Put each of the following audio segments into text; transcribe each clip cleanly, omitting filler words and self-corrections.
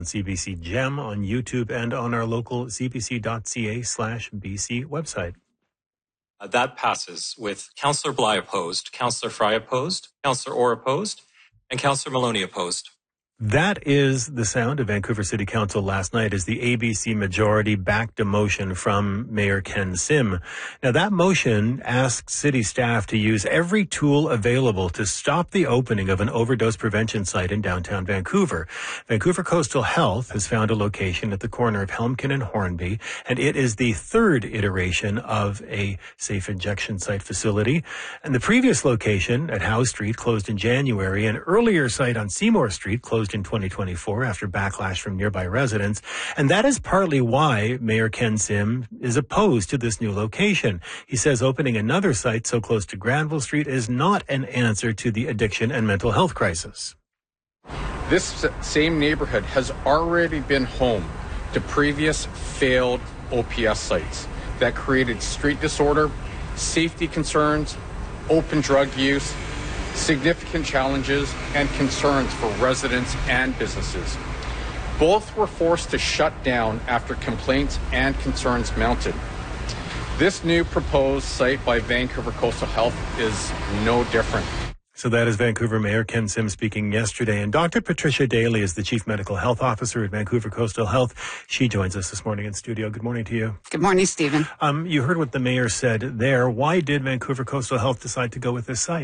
CBC Gem on YouTube and on our local cbc.ca/BC website. That passes with Councillor Bly opposed, Councillor Fry opposed, Councillor Orr opposed, and Councillor Maloney opposed. That is the sound of Vancouver City Council last night as the ABC majority backed a motion from Mayor Ken Sim. Now, that motion asks city staff to use every tool available to stop the opening of an overdose prevention site in downtown Vancouver. Vancouver Coastal Health has found a location at the corner of Helmkin and Hornby, and it is the third iteration of a safe injection site facility. And the previous location at Howe Street closed in January. An earlier site on Seymour Street closed in 2024 after backlash from nearby residents. And that is partly why Mayor Ken Sim is opposed to this new location. He says opening another site so close to Granville Street is not an answer to the addiction and mental health crisis. This same neighborhood has already been home to previous failed OPS sites that created street disorder, safety concerns, open drug use, significant challenges and concerns for residents and businesses. Both were forced to shut down after complaints and concerns mounted. This new proposed site by Vancouver Coastal Health is no different. So that is Vancouver Mayor Ken Sim speaking yesterday. And Dr. Patricia Daly is the Chief Medical Health Officer at Vancouver Coastal Health. She joins us this morning in studio. Good morning to you. Good morning, Stephen. You heard what the mayor said there. Why did Vancouver Coastal Health decide to go with this site?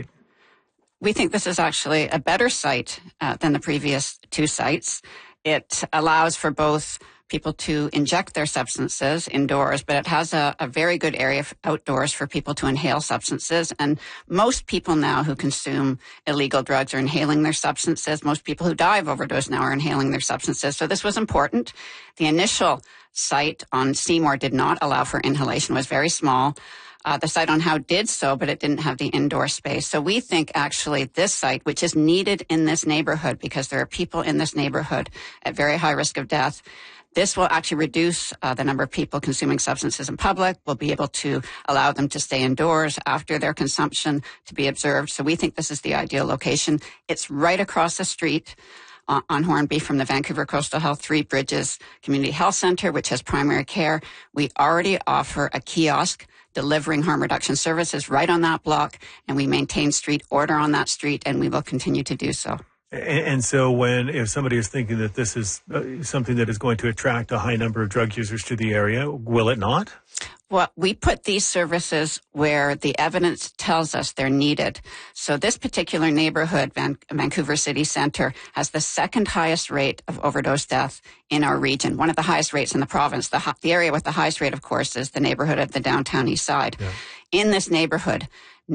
We think this is actually a better site than the previous two sites. It allows for both people to inject their substances indoors, but it has a very good area outdoors for people to inhale substances. And most people now who consume illegal drugs are inhaling their substances. Most people who die of overdose now are inhaling their substances. So this was important. The initial site on Seymour did not allow for inhalation, was very small. The site on Howe did so, but it didn't have the indoor space. So we think actually this site, which is needed in this neighborhood because there are people in this neighborhood at very high risk of death, this will actually reduce the number of people consuming substances in public. We'll be able to allow them to stay indoors after their consumption to be observed. So we think this is the ideal location. It's right across the street on Hornby from the Vancouver Coastal Health Three Bridges Community Health Centre, which has primary care. We already offer a kiosk delivering harm reduction services right on that block, and we maintain street order on that street, and we will continue to do so. And so if somebody is thinking that this is something that is going to attract a high number of drug users to the area, will it not? Well, we put these services where the evidence tells us they're needed. So this particular neighborhood, Vancouver City Centre, has the second highest rate of overdose death in our region, one of the highest rates in the province. The area with the highest rate, of course, is the neighborhood of the downtown east side. Yeah. In this neighborhood,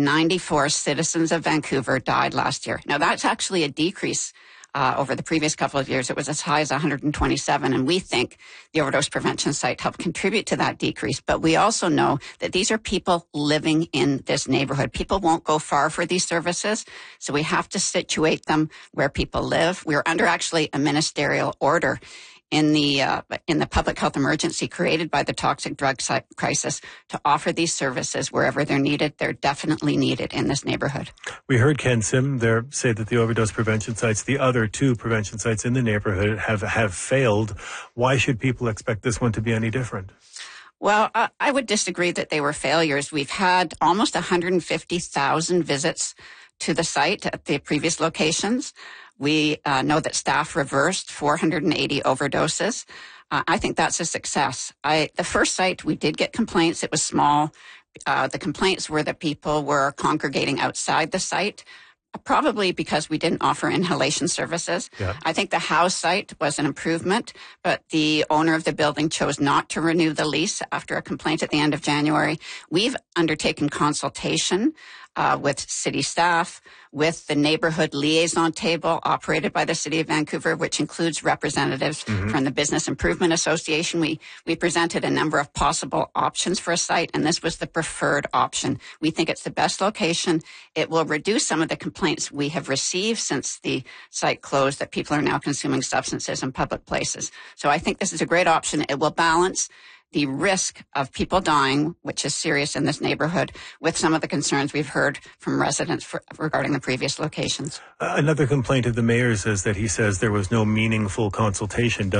94 citizens of Vancouver died last year. Now, that's actually a decrease over the previous couple of years. It was as high as 127, and we think the overdose prevention site helped contribute to that decrease. But we also know that these are people living in this neighborhood. People won't go far for these services, so we have to situate them where people live. We're under actually a ministerial order in the public health emergency created by the toxic drug crisis to offer these services wherever they're needed. They're definitely needed in this neighborhood. We heard Ken Sim there say that the overdose prevention sites, the other two prevention sites in the neighborhood have failed. Why should people expect this one to be any different? Well, I would disagree that they were failures. We've had almost 150,000 visits to the site at the previous locations. We know that staff reversed 480 overdoses. I think that's a success. The first site, we did get complaints. It was small. The complaints were that people were congregating outside the site, probably because we didn't offer inhalation services. Yeah. I think the Howe site was an improvement, but the owner of the building chose not to renew the lease after a complaint at the end of January. We've undertaken consultation with city staff, with the neighborhood liaison table operated by the City of Vancouver, which includes representatives from the Business Improvement Association. We presented a number of possible options for a site, and this was the preferred option. We think it's the best location. It will reduce some of the complaints we have received since the site closed that people are now consuming substances in public places. So I think this is a great option. It will balance the risk of people dying, which is serious in this neighborhood, with some of the concerns we've heard from residents regarding the previous locations. Another complaint of the mayor's is that he says there was no meaningful consultation done